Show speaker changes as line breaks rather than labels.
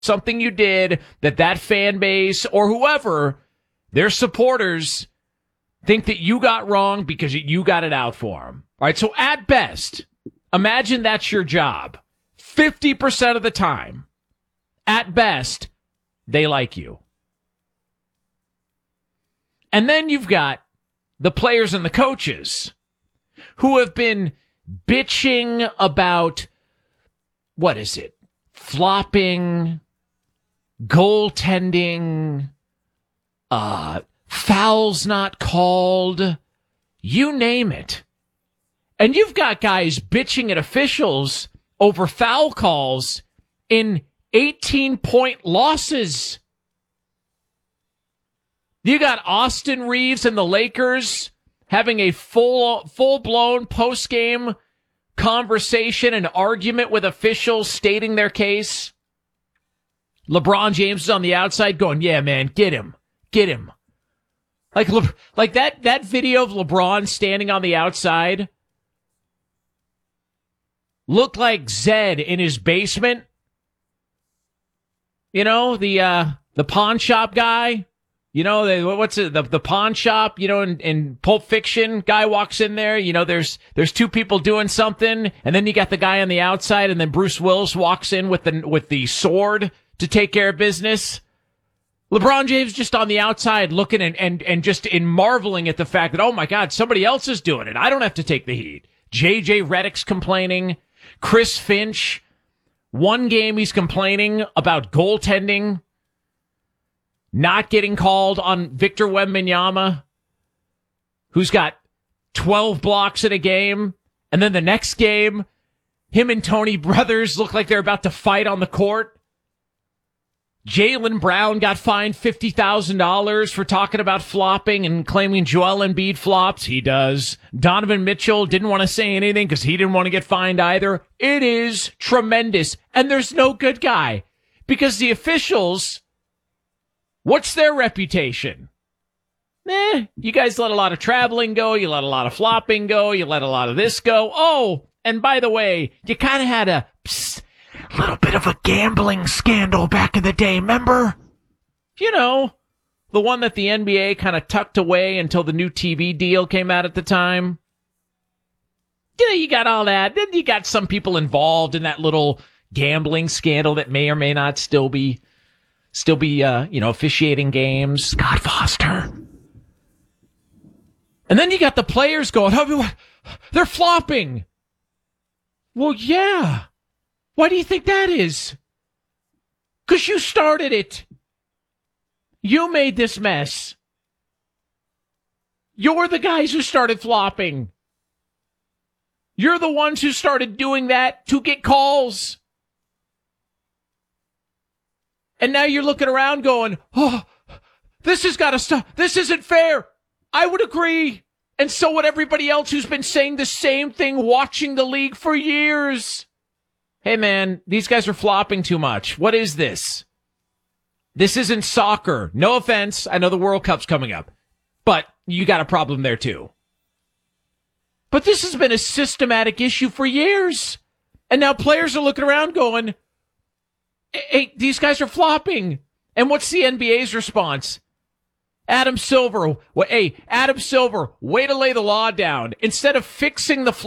something you did that fan base or whoever, their supporters, think that you got wrong because you got it out for them. All right, so at best, imagine that's your job. 50% of the time, at best, they like you. And then you've got the players and the coaches who have been bitching about, what is it, flopping, goaltending, fouls not called, you name it. And you've got guys bitching at officials over foul calls in 18-point losses. You got Austin Reeves and the Lakers having a full-blown post-game conversation and argument with officials stating their case. LeBron James is on the outside going, yeah, man, get him. Like that video of LeBron standing on the outside looked like Zed in his basement. You know, the pawn shop guy. You know, the pawn shop, you know, in Pulp Fiction, guy walks in there, you know, there's two people doing something, and then you got the guy on the outside, and then Bruce Willis walks in with the sword to take care of business. LeBron James just on the outside looking and just in marveling at the fact that, oh my God, somebody else is doing it. I don't have to take the heat. JJ Redick's complaining. Chris Finch, one game he's complaining about goaltending not getting called on Victor Wembanyama, who's got 12 blocks in a game. And then the next game, him and Tony Brothers look like they're about to fight on the court. Jaylen Brown got fined $50,000 for talking about flopping and claiming Joel Embiid flops. He does. Donovan Mitchell didn't want to say anything because he didn't want to get fined either. It is tremendous. And there's no good guy because the officials, what's their reputation? You guys let a lot of traveling go. You let a lot of flopping go. You let a lot of this go. Oh, and by the way, you kind of had a little bit of a gambling scandal back in the day, remember? You know, the one that the NBA kind of tucked away until the new TV deal came out at the time. You know, you got all that. Then you got some people involved in that little gambling scandal that may or may not still be, officiating games. Scott Foster. And then you got the players going, oh, they're flopping. Well, yeah. Why do you think that is? Because you started it. You made this mess. You're the guys who started flopping. You're the ones who started doing that to get calls. And now you're looking around going, oh, this has got to stop. This isn't fair. I would agree. And so would everybody else who's been saying the same thing, watching the league for years. Hey, man, these guys are flopping too much. What is this? This isn't soccer. No offense. I know the World Cup's coming up. But you got a problem there, too. But this has been a systematic issue for years. And now players are looking around going, hey, these guys are flopping. And what's the NBA's response? Adam Silver, way to lay the law down. Instead of fixing the